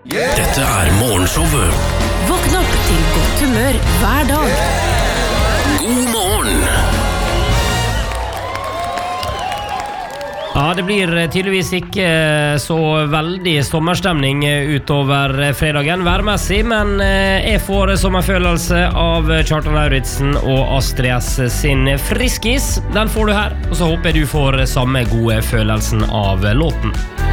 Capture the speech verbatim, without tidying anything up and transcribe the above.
Yeah! Dette er morgenshowet. Våkn opp til godt humør hver dag. Yeah! God morgen! Ja, det blir tydeligvis ikke så veldig sommerstemning utover fredagen værmessig, men jeg får sommerfølelse av Kjartan Lauritzen og Astrid S sin Friskis. Den får du her, og så håper jeg du får samme gode følelsen av låten.